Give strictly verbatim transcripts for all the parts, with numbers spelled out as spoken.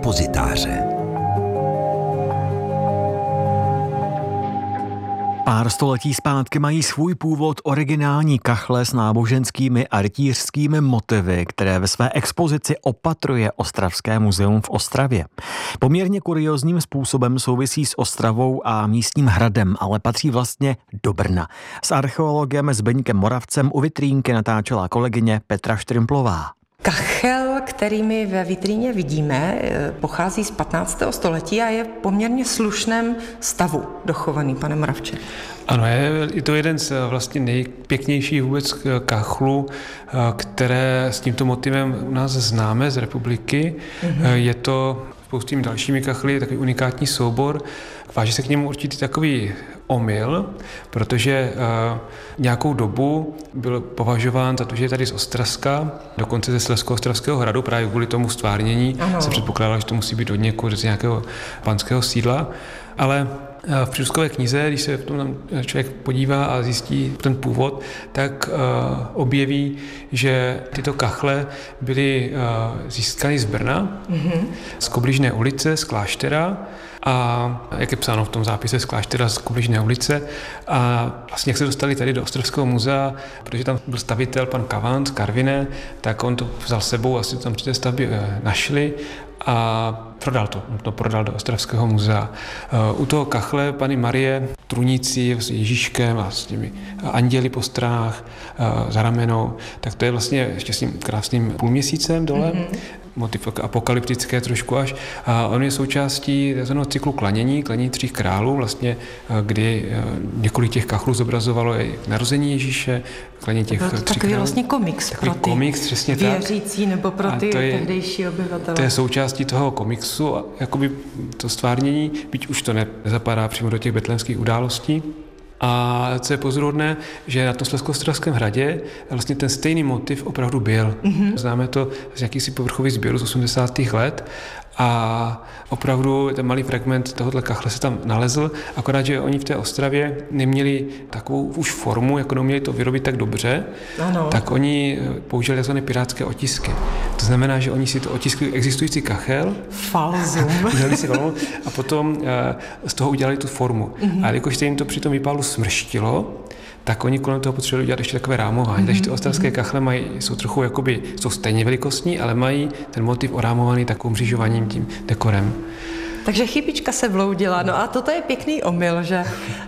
depozitáře. Pár století zpátky mají svůj původ originální kachle s náboženskými a rytířskými motivy, které ve své expozici opatruje Ostravské muzeum v Ostravě. Poměrně kuriózním způsobem souvisí s Ostravou a místním hradem, ale patří vlastně do Brna. S archeologem Zbyňkem Moravcem u vitrínky natáčela kolegyně Petra Štrimplová. Kachel, který my ve vitríně vidíme, pochází z patnáctého století a je v poměrně slušném stavu dochovaný, pane Moravče. Ano, je to jeden z vlastně nejpěknějších vůbec kachlů, které s tímto motivem u nás známe z republiky. Mm-hmm. Je to spoustými dalšími kachly, takový unikátní soubor. Váží se k němu určitý takový omyl, protože uh, nějakou dobu byl považován za to, že je tady z Ostravska, dokonce ze Slezsko-Ostravského hradu, právě kvůli tomu stvárnění se předpokládalo, že to musí být od někud z nějakého panského sídla, ale v příručkové knize, když se v tom člověk podívá a zjistí ten původ, tak uh, objeví, že tyto kachle byly uh, získány z Brna, mm-hmm. z Kobližné ulice, z kláštera, a jak je psáno v tom zápise, z kláštera z Kobližné ulice, a vlastně jak se dostali tady do Ostravského muzea, protože tam byl stavitel pan Kavan z Karviné, tak on to vzal sebou, asi to tam při té stavbě našli a prodal to, to prodal do Ostravského muzea. U toho kachle Panny Marie, trůnící s Ježíškem a s těmi anděli po stranách za ramenou, tak to je vlastně ještě s tím krásným půlměsícem dole, mm-hmm. motiv apokalyptické trošku až. A on je součástí takzvaného cyklu klanění, klanění tří králů, vlastně, kdy několik těch kachlů zobrazovalo i narození Ježíše, klanění těch tří králů. Takový vlastně komiks takový pro ty komiks, přesně věřící tak. nebo pro ty je, tehdejší obyvatele. To je součástí toho komiksu, jakoby to stvárnění, byť už to nezapadá přímo do těch betlémských událostí. A co je pozoruhodné, že na tom Slezsko-Ostravském hradě vlastně ten stejný motiv opravdu byl. Mm-hmm. Známe to z jakýchsi povrchových sběrů z osmdesátých let a opravdu ten malý fragment tohoto kachle se tam nalezl, akorát, že oni v té Ostravě neměli takovou už formu, jako neuměli to vyrobit tak dobře, ano. tak oni použili takzvané pirátské otisky. To znamená, že oni si to otiskli existující kachel, falzum, si valou, a potom z toho udělali tu formu. Mm-hmm. A jakož se jim to při tom výpalu smrštilo, tak oni kolem toho potřebovali dělat ještě takové rámování. Mm-hmm. Takže ty ostravské kachle mají, jsou trochu jakoby, jsou stejně velikostní, ale mají ten motiv orámovaný takovým mřížováním, tím dekorem. Takže chybička se vloudila. No a toto je pěkný omyl, že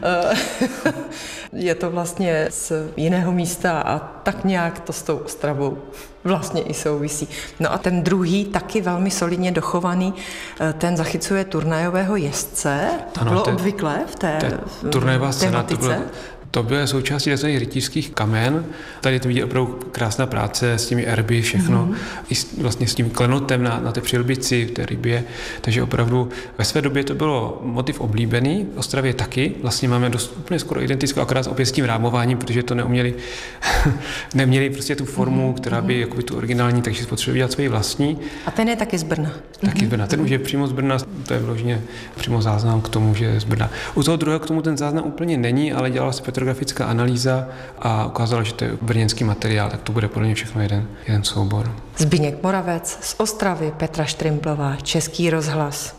je to vlastně z jiného místa a tak nějak to s tou Ostravou vlastně i souvisí. No a ten druhý, taky velmi solidně dochovaný, ten zachycuje turnajového jezdce. To ano, bylo te, obvyklé v té turnajová scéna, to bylo, To bylo součástí takzvaných rytířských kamen. Tady to vidí opravdu krásná práce s těmi erby, všechno. Mm-hmm. I s, vlastně s tím klenotem na, na té přilbici, v té rybě. Takže opravdu ve své době to bylo motiv oblíbený. V Ostravě taky. Vlastně máme dost úplně skoro identickou, akorát opět s tím rámováním, protože to neuměli, neměli prostě tu formu, mm-hmm. která by jakoby tu originální, takže potřebovali dělat svoji vlastní. A ten je taky z Brna. Taky mm-hmm. z Brna. Ten už je přímo z Brna, to je vložně přímo záznam k tomu, že je z Brna. U toho druhého k tomu ten záznam úplně není, ale dělala se petrografická analýza a ukázala, že to je brněnský materiál, tak to bude podle mě všechno jeden, jeden soubor. Zbyněk Moravec z Ostravy, Petra Štrimplová, Český rozhlas.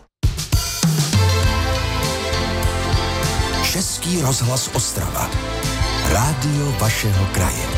Český rozhlas Ostrava. Rádio vašeho kraje.